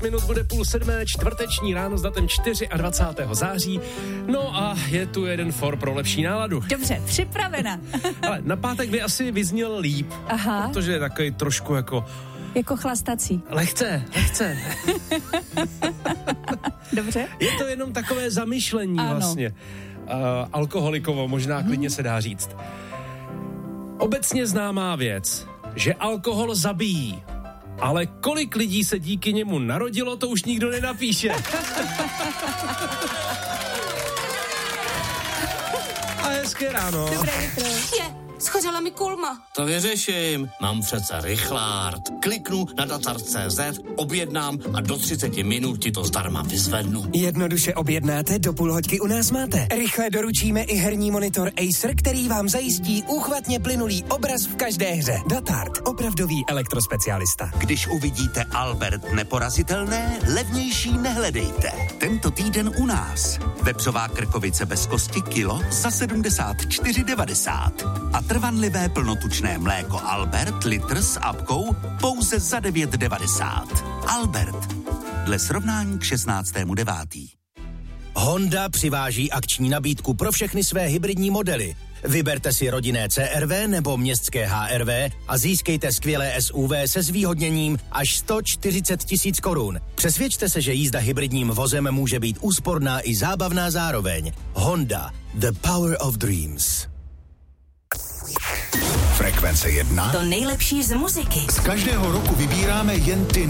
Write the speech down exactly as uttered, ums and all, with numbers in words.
minut bude půl sedmé, čtvrteční ráno s datem dvacátého čtvrtého září. No a je tu jeden for pro lepší náladu. Dobře, připravena. Ale na pátek by asi vyzněl líp. Aha. Protože je takový trošku jako... Jako chlastací. Lehce, lehce. Dobře. Je to jenom takové zamyšlení ano. vlastně. Uh, alkoholikovo, možná hmm. klidně se dá říct. Obecně známá věc, že alkohol zabíjí. Ale kolik lidí se díky němu narodilo, to už nikdo nenapíše. A hezké ráno. Dobré jutro. Je, schořela mi kulma. To vyřeším. Mám přece rychlárd. Kliknu na datar tečka cé zet, objednám a do třicet minut ti to zdarma vyzvednu. Jednoduše objednáte, do půl hoďky u nás máte. Rychle doručíme i herní monitor Acer, který vám zajistí úchvatně plynulý obraz v každé hře. Datart, opravdový elektrospecialista. Když uvidíte Albert neporazitelné, levnější nehledejte. Tento týden u nás. Vepřová krkovice bez kosti kilo za sedmdesát čtyři devadesát. A trvanlivé plnotučné mléko Albert litr s apkou pouze za devět devadesát. Albert. Dle srovnání k šestnáctému devátý Honda přiváží akční nabídku pro všechny své hybridní modely. Vyberte si rodinné C R V nebo městské H R V a získejte skvělé S U V se zvýhodněním až sto čtyřicet tisíc korun. Přesvědčte se, že jízda hybridním vozem může být úsporná i zábavná zároveň. Honda. The power of dreams. Frekvence jedna. To nejlepší z muziky. Z každého roku vybíráme jen ty